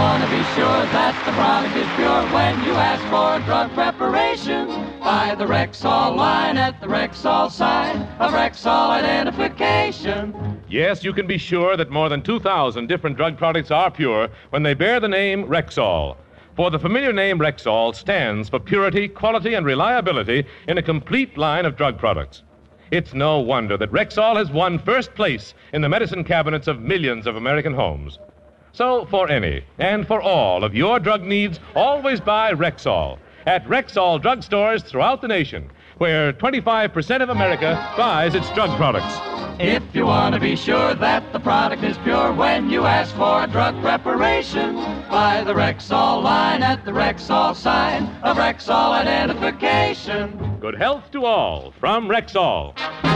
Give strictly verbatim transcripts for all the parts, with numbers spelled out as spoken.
want to be sure that the product is pure when you ask for drug preparation, buy the Rexall line at the Rexall sign of Rexall identification. Yes, you can be sure that more than two thousand different drug products are pure when they bear the name Rexall. For the familiar name Rexall stands for purity, quality, and reliability in a complete line of drug products. It's no wonder that Rexall has won first place in the medicine cabinets of millions of American homes. So, for any and for all of your drug needs, always buy Rexall at Rexall drugstores throughout the nation, where twenty-five percent of America buys its drug products. If you want to be sure that the product is pure when you ask for drug preparation, buy the Rexall line at the Rexall sign of Rexall identification. Good health to all from Rexall.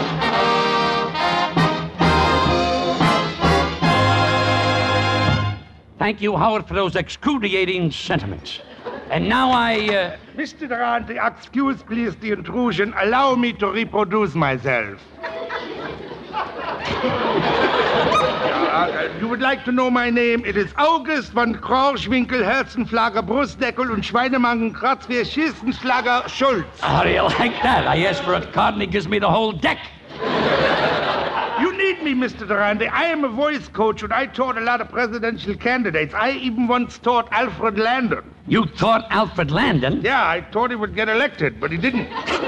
Thank you, Howard, for those excruciating sentiments. And now I, uh... Mister Durante, excuse please the intrusion. Allow me to reproduce myself. uh, you would like to know my name? It is August von Krauschwinkel, Herzenflager, Brustdeckel und Schweinemangen, Kratzwehr, Schießenschlager, Schulz. How do you like that? I asked for a card and he gives me the whole deck. You need me, Mister Durante. I am a voice coach, and I taught a lot of presidential candidates. I even once taught Alfred Landon. You taught Alfred Landon? Yeah, I thought he would get elected, but he didn't.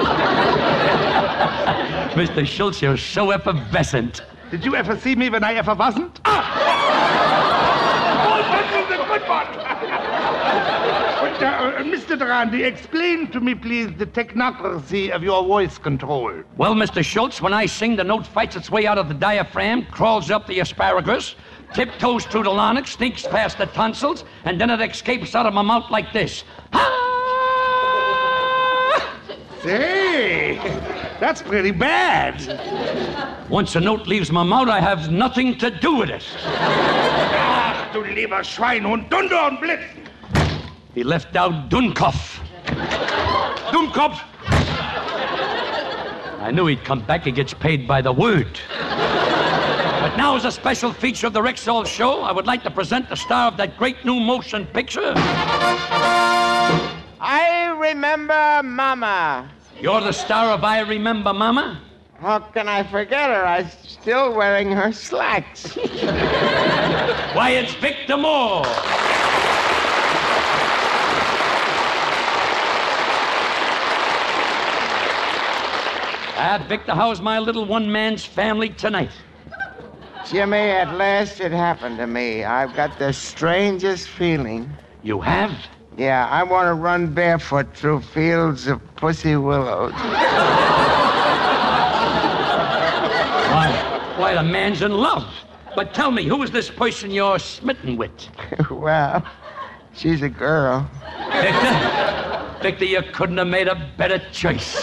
Mister Schultz, you're so effervescent. Did you ever see me when I ever wasn't? Ah! Oh, that was a good one. But, uh, uh, Mister Durante, explain to me, please, the technocracy of your voice control. Well, Mister Schultz, when I sing, the note fights its way out of the diaphragm, crawls up the asparagus, tiptoes through the larynx, sneaks past the tonsils, and then it escapes out of my mouth like this. Ah! Say, that's pretty bad. Once a note leaves my mouth, I have nothing to do with it. Ach, du lieber Schweinhund, Dunder und Blitz. He left out Dummkopf. Dummkopf. I knew he'd come back. He gets paid by the word. But now, as a special feature of the Rexall show, I would like to present the star of that great new motion picture. I remember Mama. You're the star of I Remember Mama? How can I forget her? I'm still wearing her slacks. Why, it's Victor Moore. Ah, Victor, how's my little one-man's family tonight? Jimmy, at last it happened to me. I've got the strangest feeling. You have? Yeah, I want to run barefoot through fields of pussy willows. Why, why, the man's in love. But tell me, who is this person you're smitten with? Well, she's a girl. Victor, Victor, you couldn't have made a better choice.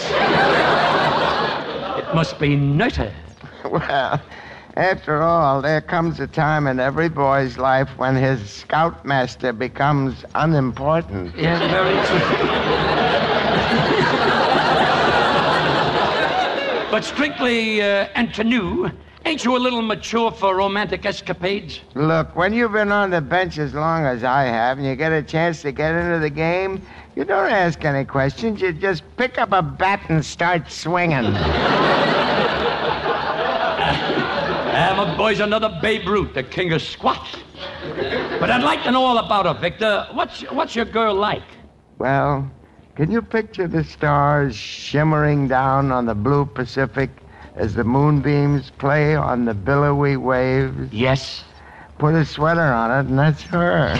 It must be Nita. Well, after all, there comes a time in every boy's life when his scoutmaster becomes unimportant. Yeah, very true. But strictly uh, entre nous, ain't you a little mature for romantic escapades? Look, when you've been on the bench as long as I have and you get a chance to get into the game, you don't ask any questions. You just pick up a bat and start swinging. Ah, my boy's another Babe Ruth, the king of squat. But I'd like to know all about her, Victor. What's, what's your girl like? Well, can you picture the stars shimmering down on the blue Pacific as the moonbeams play on the billowy waves? Yes. Put a sweater on it, and that's her.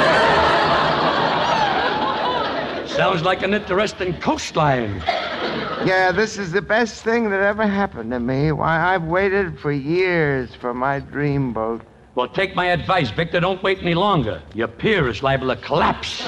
Sounds like an interesting coastline. Yeah, this is the best thing that ever happened to me. Why, I've waited for years for my dreamboat. Well, take my advice, Victor. Don't wait any longer. Your pier is liable to collapse.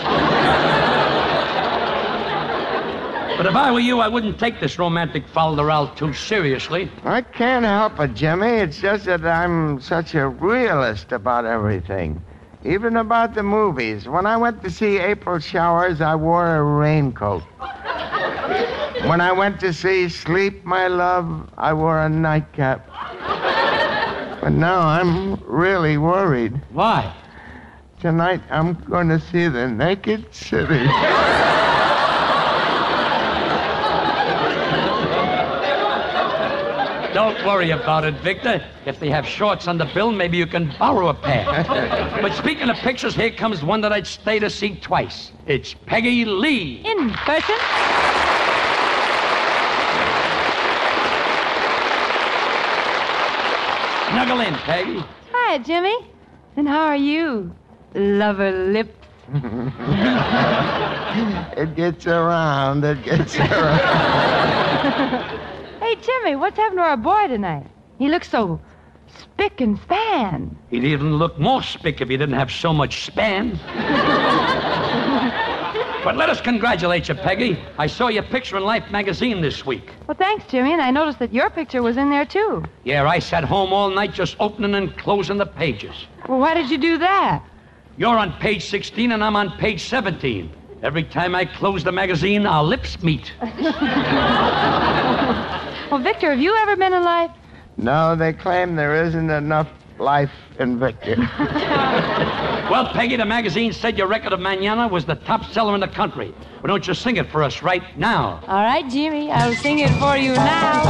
But if I were you, I wouldn't take this romantic fol-de-rol too seriously. I can't help it, Jimmy. It's just that I'm such a realist about everything. Even about the movies. When I went to see April Showers, I wore a raincoat. When I went to see Sleep, My Love, I wore a nightcap. But now I'm really worried. Why? Tonight I'm going to see the Naked City. Don't worry about it, Victor. If they have shorts on the bill, maybe you can borrow a pair. But speaking of pictures, here comes one that I'd stay to see twice. It's Peggy Lee. In person. Snuggle in, Peggy. Hi, Jimmy. And how are you, lover lips? It gets around. It gets around. Hey, Jimmy, what's happened to our boy tonight? He looks so spick and span. He'd even look more spick if he didn't have so much span. But let us congratulate you, Peggy. I saw your picture in Life magazine this week. Well, thanks, Jimmy, and I noticed that your picture was in there, too. Yeah, I sat home all night just opening and closing the pages. Well, why did you do that? You're on page sixteen and I'm on page seventeen. Every time I close the magazine, our lips meet. Well, Victor, have you ever been in life? No, they claim there isn't enough life in Victor. Well, Peggy, the magazine said your record of Manana was the top seller in the country. Well, don't you sing it for us right now? All right, Jimmy, I'll sing it for you now.